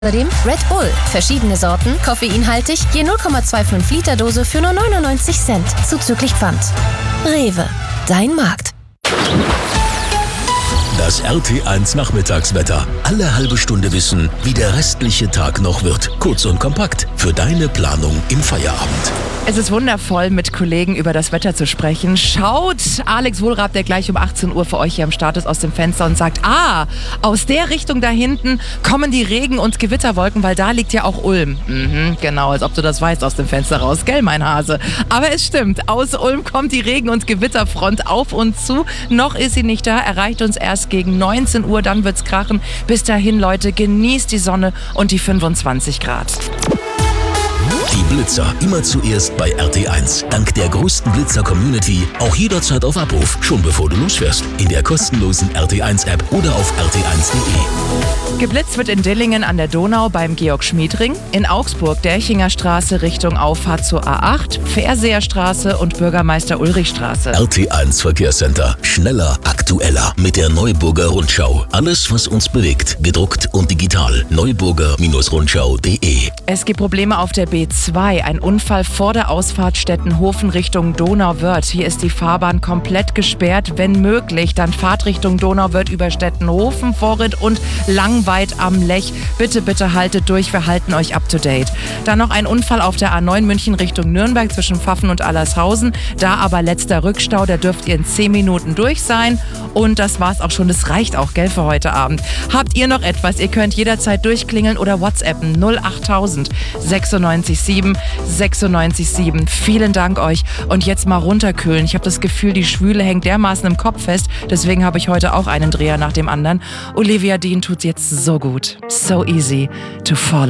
Außerdem Red Bull. Verschiedene Sorten, koffeinhaltig, je 0,25 Liter Dose für nur 99 Cent, zuzüglich Pfand. Rewe, dein Markt. Das RT1 Nachmittagswetter. Alle halbe Stunde wissen, wie der restliche Tag noch wird. Kurz und kompakt für deine Planung im Feierabend. Es ist wundervoll, mit Kollegen über das Wetter zu sprechen. Schaut Alex Wohlrab, der gleich um 18 Uhr für euch hier am Start ist, aus dem Fenster und sagt, aus der Richtung da hinten kommen die Regen- und Gewitterwolken, weil da liegt ja auch Ulm. Genau, als ob du das weißt aus dem Fenster raus, gell, mein Hase? Aber es stimmt, aus Ulm kommt die Regen- und Gewitterfront auf uns zu. Noch ist sie nicht da, erreicht uns erst gegen 19 Uhr, dann wird's krachen. Bis dahin, Leute, genießt die Sonne und die 25 Grad. Die Blitzer immer zuerst bei RT1. Dank der größten Blitzer-Community auch jederzeit auf Abruf, schon bevor du losfährst. In der kostenlosen RT1-App oder auf rt1.de. Geblitzt wird in Dillingen an der Donau beim Georg-Schmied-Ring, in Augsburg Derchinger Straße Richtung Auffahrt zur A8, Verseerstraße und Bürgermeister-Ulrich-Straße. RT1 Verkehrscenter. Schneller, aktueller mit der Neuburger Rundschau. Alles, was uns bewegt, gedruckt und digital. Neuburger-Rundschau.de. Es gibt Probleme auf der B2. Ein Unfall vor der Ausfahrt Stettenhofen Richtung Donauwörth. Hier ist die Fahrbahn komplett gesperrt. Wenn möglich, dann Fahrt Richtung Donauwörth über Stettenhofen, Vorried und Langweid am Lech. Bitte, bitte haltet durch, wir halten euch up to date. Dann noch ein Unfall auf der A9 München Richtung Nürnberg zwischen Pfaffen und Allershausen. Da aber letzter Rückstau, da dürft ihr in 10 Minuten durch sein. Und das war's auch schon, das reicht auch, gell, für heute Abend. Habt ihr noch etwas? Ihr könnt jederzeit durchklingeln oder WhatsAppen 08000 96 7. Vielen Dank euch. Und jetzt mal runterkühlen. Ich habe das Gefühl, die Schwüle hängt dermaßen im Kopf fest. Deswegen habe ich heute auch einen Dreher nach dem anderen. Olivia Dean tut jetzt so gut. So easy to fall.